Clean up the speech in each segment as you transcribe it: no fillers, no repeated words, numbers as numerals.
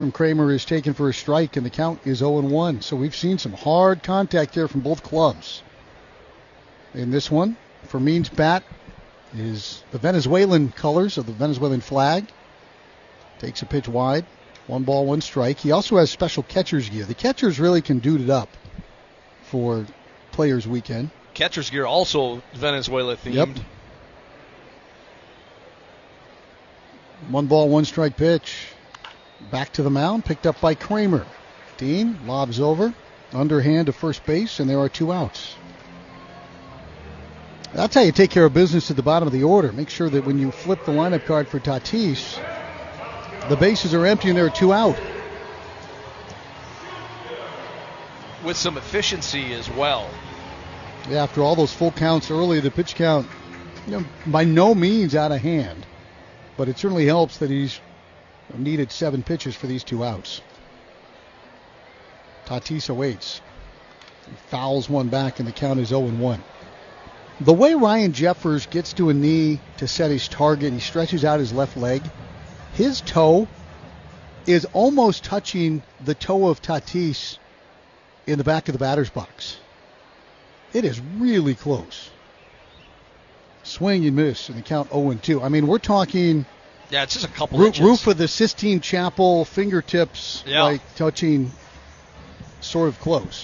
Kramer is taken for a strike, and the count is 0-1. So we've seen some hard contact here from both clubs. In this one, Fermin's bat is the Venezuelan colors of the Venezuelan flag. Takes a pitch wide. 1 ball, 1 strike. He also has special catcher's gear. The catchers really can dude it up for Players Weekend. Catcher's gear also Venezuela themed. Yep. 1 ball, 1 strike pitch. Back to the mound, picked up by Kramer. Dean lobs over, underhand to first base, and there are 2 outs. That's how you take care of business at the bottom of the order. Make sure that when you flip the lineup card for Tatis, the bases are empty and there are 2 out. With some efficiency as well. Yeah, after all those full counts early, the pitch count, by no means out of hand. But it certainly helps that he's needed 7 pitches for these 2 outs. Tatis awaits. He fouls one back, and the count is 0-1. The way Ryan Jeffers gets to a knee to set his target, he stretches out his left leg. His toe is almost touching the toe of Tatis in the back of the batter's box. It is really close. Swing and miss, and the count 0-2. I mean, we're talking... Yeah, it's just a couple inches. Roof of the Sistine Chapel, fingertips, yeah, like touching sort of close.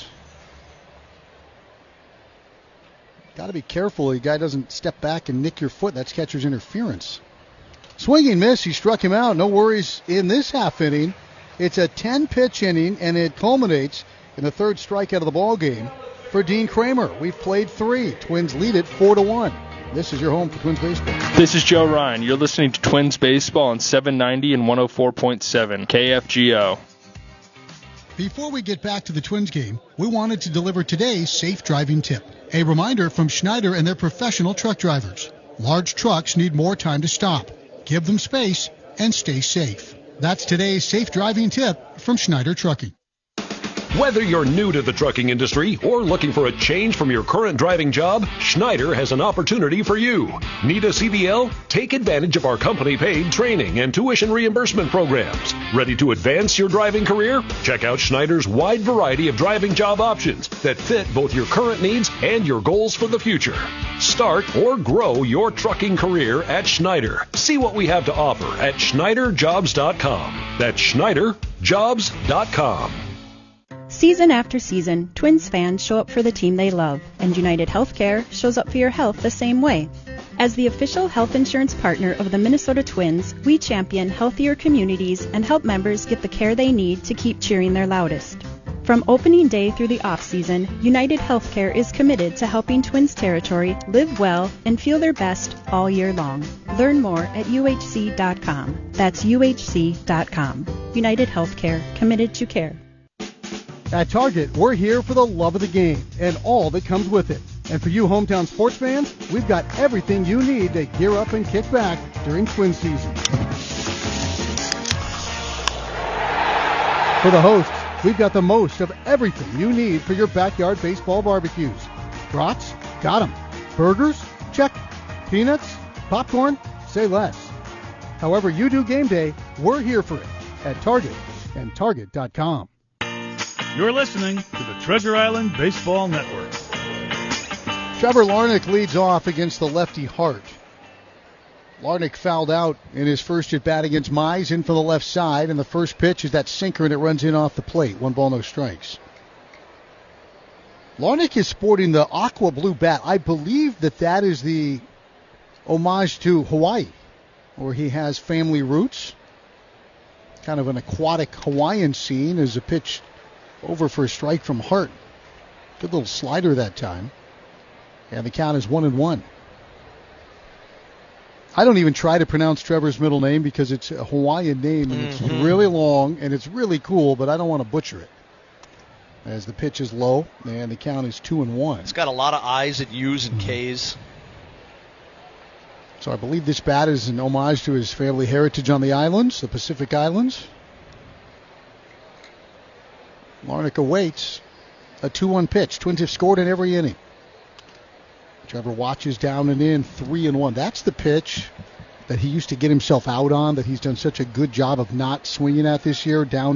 Got to be careful the guy doesn't step back and nick your foot. That's catcher's interference. Swinging miss, he struck him out. No worries in this half inning. It's a 10-pitch inning, and it culminates in the 3rd strikeout of the ball game for Dean Kramer. We've played 3. Twins lead it 4-1. This is your home for Twins Baseball. This is Joe Ryan. You're listening to Twins Baseball on 790 and 104.7 KFGO. Before we get back to the Twins game, we wanted to deliver today's safe driving tip. A reminder from Schneider and their professional truck drivers. Large trucks need more time to stop. Give them space and stay safe. That's today's safe driving tip from Schneider Trucking. Whether you're new to the trucking industry or looking for a change from your current driving job, Schneider has an opportunity for you. Need a CDL? Take advantage of our company-paid training and tuition reimbursement programs. Ready to advance your driving career? Check out Schneider's wide variety of driving job options that fit both your current needs and your goals for the future. Start or grow your trucking career at Schneider. See what we have to offer at SchneiderJobs.com. That's SchneiderJobs.com. Season after season, Twins fans show up for the team they love, and United Healthcare shows up for your health the same way. As the official health insurance partner of the Minnesota Twins, we champion healthier communities and help members get the care they need to keep cheering their loudest. From opening day through the off-season, United Healthcare is committed to helping Twins territory live well and feel their best all year long. Learn more at UHC.com. That's UHC.com. United Healthcare, committed to care. At Target, we're here for the love of the game and all that comes with it. And for you hometown sports fans, we've got everything you need to gear up and kick back during Twin season. For the hosts, we've got the most of everything you need for your backyard baseball barbecues. Brats? Got 'em. Burgers? Check. Peanuts? Popcorn? Say less. However you do game day, we're here for it at Target and Target.com. You're listening to the Treasure Island Baseball Network. Trevor Larnach leads off against the lefty Hart. Larnach fouled out in his first at-bat against Mize, in for the left side, and the first pitch is that sinker, and it runs in off the plate. 1 ball, no strikes. Larnach is sporting the aqua blue bat. I believe that is the homage to Hawaii, where he has family roots. Kind of an aquatic Hawaiian scene as a pitch over for a strike from Hart. Good little slider that time. And the count is 1-1. I don't even try to pronounce Trevor's middle name because it's a Hawaiian name and it's really long and it's really cool, but I don't want to butcher it. As the pitch is low and the count is 2-1. It's got a lot of I's and U's and K's. So I believe this bat is an homage to his family heritage on the islands, the Pacific Islands. Larnach awaits a 2-1 pitch. Twins have scored in every inning. Trevor watches down and in, 3-1. That's the pitch that he used to get himself out on, that he's done such a good job of not swinging at this year, down